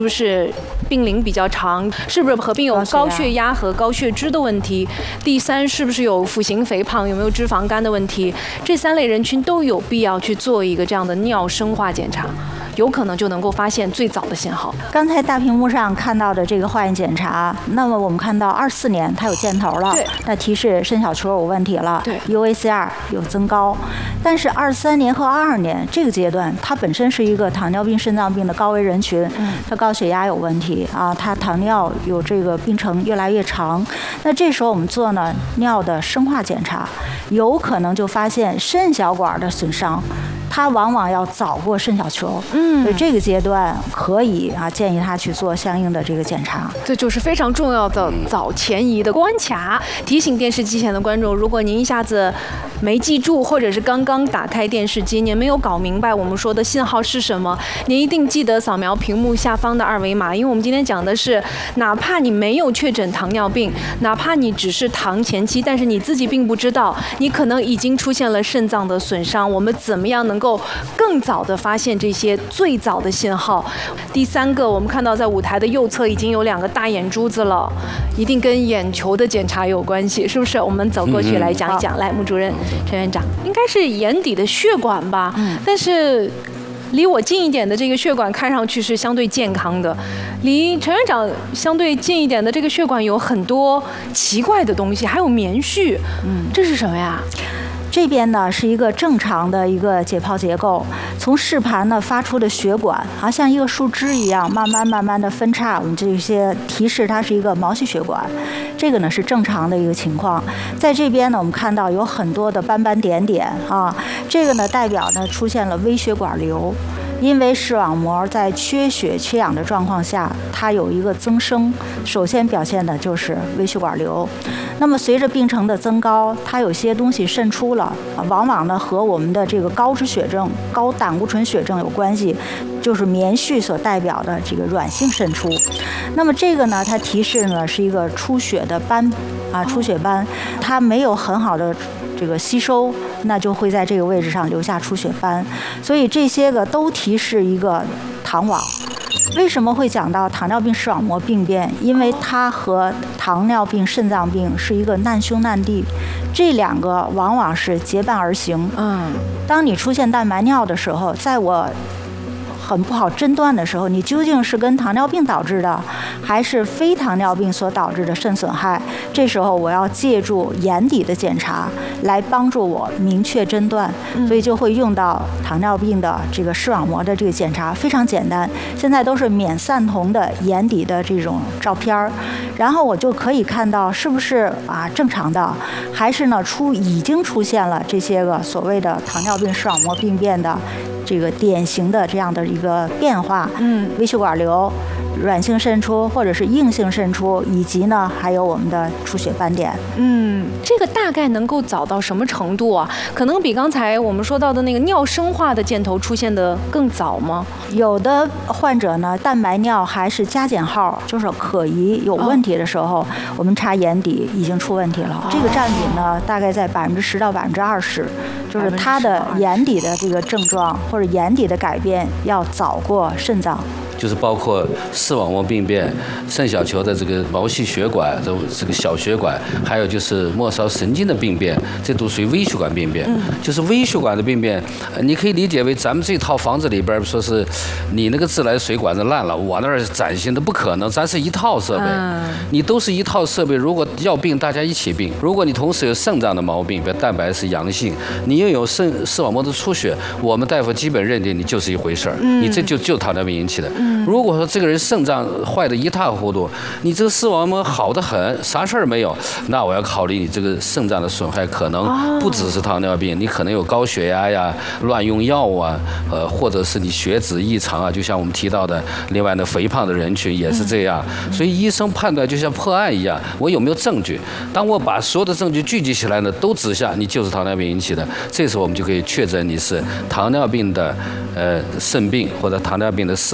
不是病龄比较长？是不是合并有高血压和高血脂的问题？第三，是不是有腹型肥胖，有没有脂肪肝的问题？这3类人群都有必要去做一个这样的尿生化检查。有可能就能够发现最早的信号。 刚才大屏幕上看到的这个化验检查，那么我们看到24年它有箭头了，那提示肾小球有问题了， 对 ，UACR 有增高。但是23年和22年这个阶段，它本身是一个糖尿病、肾脏病的高危人群，它高血压有问题啊，它糖尿有这个病程越来越长。那这时候我们做呢尿的生化检查，有可能就发现肾小管的损伤。它往往要早过肾小球，所以这个阶段可以建议他去做相应的这个检查。 这就是非常重要的早前移的关卡。提醒电视机前的观众，如果您一下子没记住，或者是刚刚打开电视机，您没有搞明白我们说的信号是什么，您一定记得扫描屏幕下方的2维码，因为我们今天讲的是，哪怕你没有确诊糖尿病，哪怕你只是糖前期，但是你自己并不知道，你可能已经出现了肾脏的损伤。我们怎么样能够更早的发现这些最早的信号？第3个，我们看到在舞台的右侧已经有2个大眼珠子了，一定跟眼球的检查有关系，是不是？我们走过去来讲一讲。来，穆主任、陈院长，应该是眼底的血管吧？但是离我近一点的这个血管看上去是相对健康的，离陈院长相对近一点的这个血管有很多奇怪的东西，还有棉絮。这是什么呀？ 这边呢是一个正常的一个解剖结构，从室盘呢发出的血管像一个树枝一样，慢慢的分叉，我们这些提示它是一个毛细血管，这个呢是正常的一个情况。在这边呢，我们看到有很多的斑斑点点这个呢代表呢出现了微血管瘤。因为视网膜在缺血缺氧的状况下，它有一个增生，首先表现的就是微血管瘤。那么随着病程的增高，它有些东西渗出了，往往呢和我们的这个高脂血症、高胆固醇血症有关系，就是棉絮所代表的这个软性渗出。那么这个呢，它提示呢是一个出血的斑出血斑，它没有很好的这个吸收，那就会在这个位置上留下出血斑，所以这些个都提示一个糖网。为什么会讲到糖尿病视网膜病变？因为它和糖尿病肾脏病是一个难兄难弟，这2个往往是结伴而行。当你出现蛋白尿的时候，在我很不好诊断的时候，你究竟是跟糖尿病导致的，还是非糖尿病所导致的肾损害？这时候我要借助眼底的检查来帮助我明确诊断，所以就会用到糖尿病的这个视网膜的这个检查，非常简单。现在都是免散瞳的眼底的这种照片，然后我就可以看到是不是正常的，还是呢已经出现了这些个所谓的糖尿病视网膜病变的这个典型的这样的一个变化，微血管瘤、软性渗出或者是硬性渗出，以及呢还有我们的出血斑点。 这个大概能够早到什么程度啊？可能比刚才我们说到的那个尿生化的箭头出现的更早吗？ 有的患者呢，蛋白尿还是加减号，就是可疑有问题的时候，我们查眼底已经出问题了。这个占比呢，大概在10%到20%，就是它的眼底的这个症状或者眼底的改变要早过肾脏。 就是包括视网膜病变、肾小球的这个毛细血管、这个小血管，还有就是末梢神经的病变，这都属于微血管病变。就是微血管的病变，你可以理解为咱们这套房子里边说是你那个自来水管子烂了，我那儿崭新的不可能，咱是一套设备，你都是一套设备。如果要病，大家一起病。如果你同时有肾脏的毛病，比如蛋白是阳性，你又有视网膜的出血，我们大夫基本认定你就是一回事儿，你这就糖尿病引起的。如果说这个人肾脏坏得一塌糊涂，你这个视网膜好得很，啥事儿没有，那我要考虑你这个肾脏的损害可能不只是糖尿病，你可能有高血压呀、乱用药啊，或者是你血脂异常啊，就像我们提到的，另外呢，肥胖的人群也是这样。所以医生判断就像破案一样，我有没有证据？当我把所有的证据聚集起来呢，都指向你就是糖尿病引起的，这时候我们就可以确诊你是糖尿病的肾病或者糖尿病的视网膜病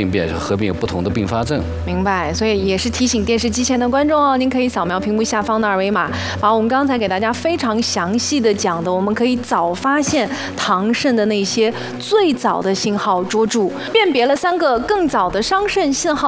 病变，合并有不同的并发症。 明白，所以也是提醒电视机前的观众哦，您可以扫描屏幕下方的二维码，把我们刚才给大家非常详细的讲的，我们可以早发现糖肾的那些最早的信号捉住，辨别了3个更早的伤肾信号。